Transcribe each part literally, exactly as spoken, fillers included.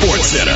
Sports Center.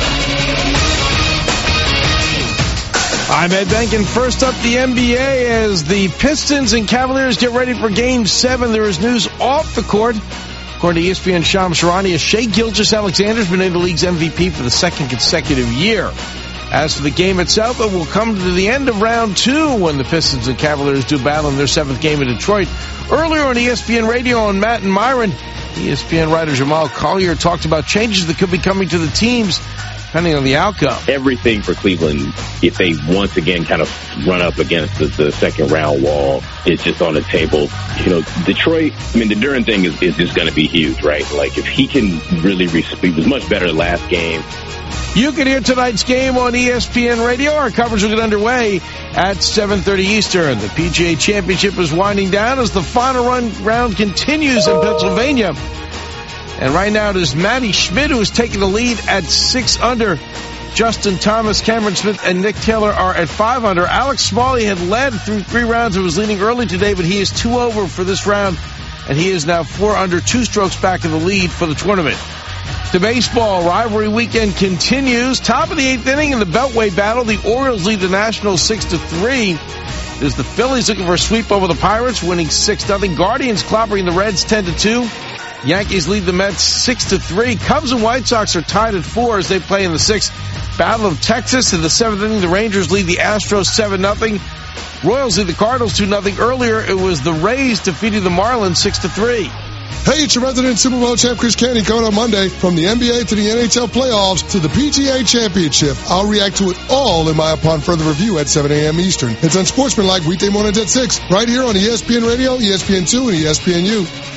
I'm Ed Benkin. First up, the N B A as the Pistons and Cavaliers get ready for Game seven. There is news off the court. According to E S P N Shams Charania, Shai Gilgeous-Alexander has been named the league's M V P for the second consecutive year. As for the game itself, it will come to the end of round two when the Pistons and Cavaliers do battle in their seventh game in Detroit. Earlier on E S P N Radio on Matt and Myron, E S P N writer Jamal Collier talked about changes that could be coming to the teams depending on the outcome. Everything for Cleveland, if they once again kind of run up against the, the second round wall, is just on the table. You know, Detroit, I mean, the Duren thing is, is just going to be huge, right? Like, if he can really, he was much better last game. You can hear tonight's game on E S P N Radio. Our coverage will get underway at seven thirty Eastern. The P G A Championship is winding down as the final run round continues in Pennsylvania. And right now it is Matty Schmidt who is taking the lead at six under. Justin Thomas, Cameron Smith, and Nick Taylor are at five under. Alex Smalley had led through three rounds and was leading early today, but he is two over for this round, and he is now four under, two strokes back in the lead for the tournament. The baseball rivalry weekend continues. Top of the eighth inning in the Beltway battle. The Orioles lead the Nationals six to three. It is the Phillies looking for a sweep over the Pirates, winning six nothing. Guardians clobbering the Reds ten to two. Yankees lead the Mets six to three. Cubs and White Sox are tied at four as they play in the sixth. Battle of Texas in the seventh inning. The Rangers lead the Astros seven nothing. Royals lead the Cardinals two nothing. Earlier, it was the Rays defeating the Marlins six to three. Hey, it's your resident Super Bowl champ Chris Canty coming on Monday. From the N B A to the N H L playoffs to the P G A Championship, I'll react to it all in my Upon Further Review at seven a.m. Eastern. It's Unsportsmanlike weekday mornings at six, right here on E S P N Radio, E S P N two, and E S P N U.